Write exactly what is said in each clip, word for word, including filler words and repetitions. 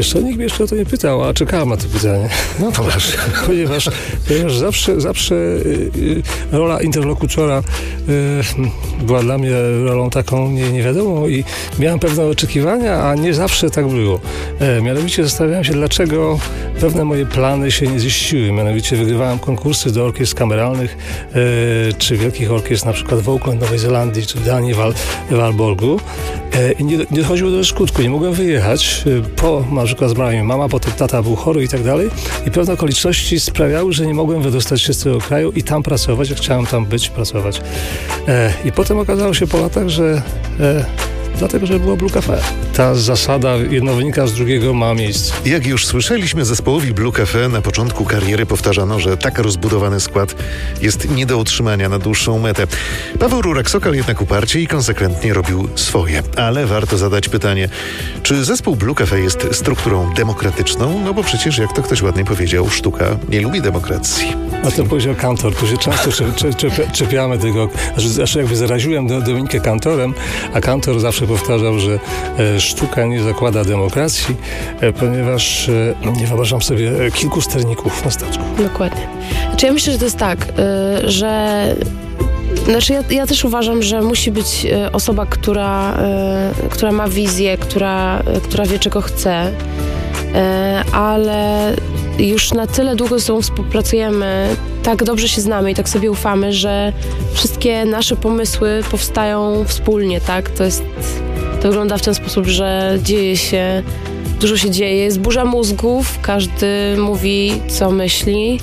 Jeszcze nikt mnie jeszcze o to nie pytał, a czekałem na to pytanie. No to masz. Ponieważ, ponieważ zawsze, zawsze y, y, rola interlokutora y, była dla mnie rolą taką nie, niewiadomą i miałem pewne oczekiwania, a nie zawsze tak było. E, mianowicie zastanawiałem się, dlaczego pewne moje plany się nie ziściły. Mianowicie wygrywałem konkursy do orkiestr kameralnych e, czy wielkich orkiestr, na przykład w Auckland, Nowej Zelandii, czy w Danii, Wal, Walborgu. E, I nie, nie dochodziło do skutku. Nie mogłem wyjechać. E, po na przykład zmarła mama, potem tata był chory i tak dalej. I pewne okoliczności sprawiały, że nie mogłem wydostać się z tego kraju i tam pracować, jak chciałem tam być, pracować. E, I potem okazało się po latach, że e, dlatego, że było Blue Cafe. Ta zasada jedno wynika z drugiego ma miejsce. Jak już słyszeliśmy, zespołowi Blue Cafe na początku kariery powtarzano, że tak rozbudowany skład jest nie do utrzymania na dłuższą metę. Paweł Rurak-Sokal jednak uparcie i konsekwentnie robił swoje. Ale warto zadać pytanie, czy zespół Blue Cafe jest strukturą demokratyczną? No bo przecież, jak to ktoś ładnie powiedział, sztuka nie lubi demokracji. A to powiedział Kantor, tu się często czep, czep, czep, czepiamy tego, znaczy jakby zaraziłem Dominikę Kantorem, a Kantor zawsze powtarzał, że e, sztuka nie zakłada demokracji, e, ponieważ e, nie wyobrażam sobie kilku sterników na statku. Dokładnie. Znaczy ja myślę, że to jest tak, y, że Znaczy ja, ja też uważam, że musi być y, osoba, która, y, która ma wizję, która, y, która wie, czego chce, y, ale już na tyle długo z sobą współpracujemy, tak dobrze się znamy i tak sobie ufamy, że wszystkie nasze pomysły powstają wspólnie, tak? To jest, to wygląda w ten sposób, że dzieje się, dużo się dzieje, jest burza mózgów, każdy mówi, co myśli.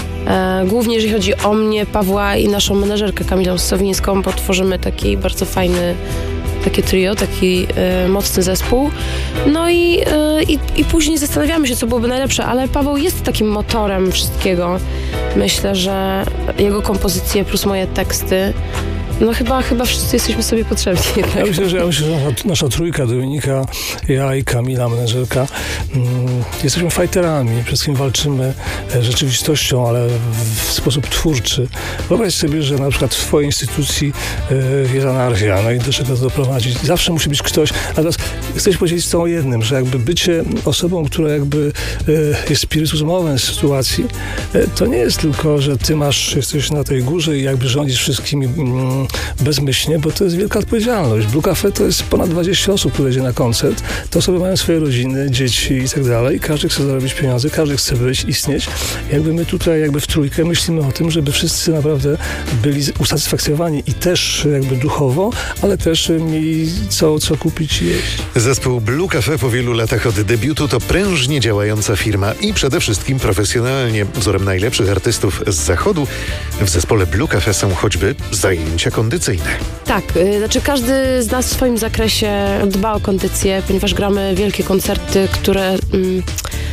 E, głównie jeżeli chodzi o mnie, Pawła i naszą menedżerkę Kamilę Sowińską, bo tworzymy taki bardzo fajny takie trio, taki e, mocny zespół. No i, e, i, i później zastanawiamy się, co byłoby najlepsze, ale Paweł jest takim motorem wszystkiego. Myślę, że jego kompozycje plus moje teksty, no chyba, chyba wszyscy jesteśmy sobie potrzebni. Ja myślę, że, ja myślę, że nasza, nasza trójka, Dominika, ja i Kamila, menedżerka, mm, jesteśmy fighterami, przede wszystkim walczymy e, rzeczywistością, ale w, w sposób twórczy. Wyobraź sobie, że na przykład w twojej instytucji e, jest anarchia, no i do czego to doprowadzić? Zawsze musi być ktoś, a teraz chcę się powiedzieć z tą jednym, że jakby bycie osobą, która jakby e, jest spiritus movens w sytuacji, e, to nie jest tylko, że ty masz, jesteś na tej górze i jakby rządzisz wszystkimi mm, bezmyślnie, bo to jest wielka odpowiedzialność. Blue Cafe to jest ponad dwadzieścia osób, które jedzie na koncert. Te osoby mają swoje rodziny, dzieci i tak dalej. Każdy chce zarobić pieniądze, każdy chce być, istnieć. Jakby my tutaj jakby w trójkę myślimy o tym, żeby wszyscy naprawdę byli usatysfakcjonowani i też jakby duchowo, ale też mieli co, co kupić i jeść. Zespół Blue Cafe po wielu latach od debiutu to prężnie działająca firma i przede wszystkim profesjonalnie. Wzorem najlepszych artystów z zachodu w zespole Blue Cafe są choćby zajęcia kondycyjne. Tak, y, znaczy każdy z nas w swoim zakresie dba o kondycję, ponieważ gramy wielkie koncerty, które... Mm,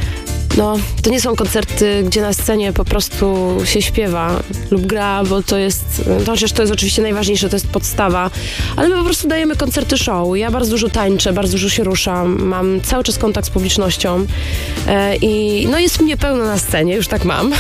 No, to nie są koncerty, gdzie na scenie po prostu się śpiewa lub gra, bo to jest, to chociaż to jest oczywiście najważniejsze, to jest podstawa, ale my po prostu dajemy koncerty show. Ja bardzo dużo tańczę, bardzo dużo się ruszam, mam cały czas kontakt z publicznością e, i no jest mnie pełno na scenie, już tak mam.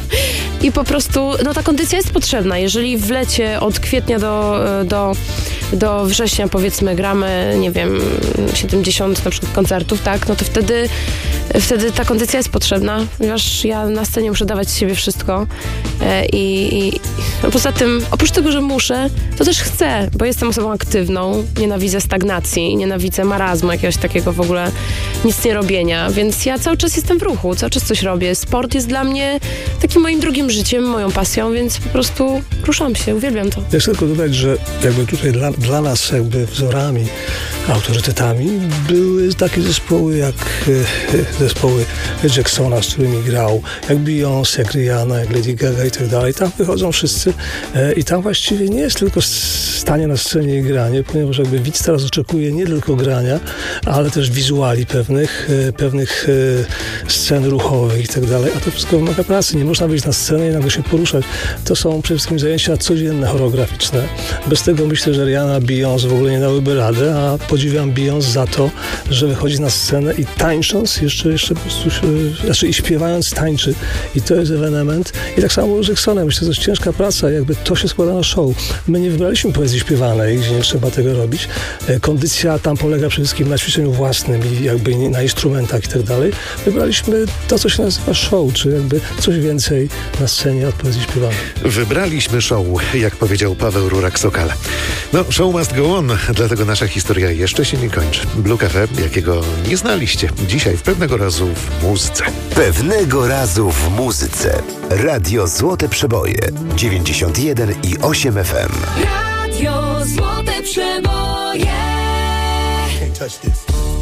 I po prostu, no ta kondycja jest potrzebna. Jeżeli w lecie od kwietnia do, do, do września powiedzmy gramy, nie wiem, siedemdziesiąt na przykład koncertów, tak, no to wtedy, wtedy ta kondycja jest potrzebna, ponieważ ja na scenie muszę dawać z siebie wszystko e, i, i no poza tym, oprócz tego, że muszę, to też chcę, bo jestem osobą aktywną, nienawidzę stagnacji, nienawidzę marazmu, jakiegoś takiego w ogóle nic nie robienia, więc ja cały czas jestem w ruchu, cały czas coś robię. Sport jest dla mnie takim moim drugim życiem, moją pasją, więc po prostu ruszam się, uwielbiam to. Ja chcę tylko dodać, że jakby tutaj dla, dla nas jakby wzorami, autorytetami były takie zespoły jak e, zespoły Jacksona, z którymi grał, jak Beyoncé, jak Rihanna, jak Lady Gaga i tak dalej. Tam wychodzą wszyscy e, i tam właściwie nie jest tylko stanie na scenie i granie, ponieważ jakby widz teraz oczekuje nie tylko grania, ale też wizuali pewnych, e, pewnych scen ruchowych i tak dalej, a to wszystko wymaga pracy. Nie można wyjść na scenę i nagle się poruszać. To są przede wszystkim zajęcia codzienne, choreograficzne. Bez tego myślę, że Rihanna, Beyoncé w ogóle nie dałyby rady, a podziwiam Beyoncé za to, że wychodzi na scenę i tańcząc, jeszcze, jeszcze po prostu się, znaczy i śpiewając tańczy. I to jest ewenement. I tak samo z Jacksonem. Myślę, że to jest ciężka praca, jakby to się składa na show. My nie wybraliśmy poezji śpiewanej, gdzie nie trzeba tego robić. Kondycja tam polega przede wszystkim na ćwiczeniu własnym i jakby na instrumentach i tak dalej. Wybraliśmy to, co się nazywa show, czy jakby coś więcej na scenie od poezji śpiewanej. Wybraliśmy show, jak powiedział Paweł Rurak-Sokal. No, show must go on, dlatego nasza historia jeszcze się nie kończy. Blue Cafe, jakiego nie znaliście, dzisiaj w Pewnego Razu w muzyce. Pewnego Razu w muzyce. Radio Złote Przeboje dziewięćdziesiąt jeden i osiem F M. Radio Złote Przeboje. Can't touch this.